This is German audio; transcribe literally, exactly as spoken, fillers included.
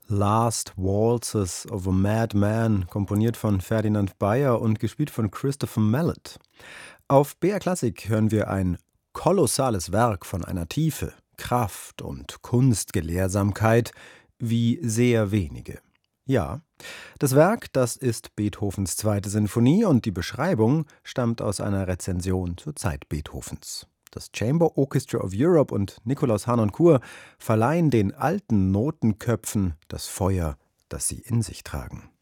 Last Waltzes of a Madman, komponiert von Ferdinand Beyer und gespielt von Christopher Mallet. Auf B R Klassik hören wir ein kolossales Werk von einer Tiefe, Kraft und Kunstgelehrsamkeit wie sehr wenige. Ja, das Werk, das ist Beethovens zweite Sinfonie und die Beschreibung stammt aus einer Rezension zur Zeit Beethovens. Das Chamber Orchestra of Europe und Nikolaus Harnoncourt verleihen den alten Notenköpfen das Feuer, das sie in sich tragen.